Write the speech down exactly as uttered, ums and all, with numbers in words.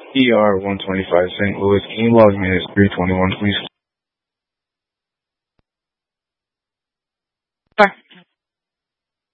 E R one twenty-five Saint Louis. Can you log me as three twenty-one, please?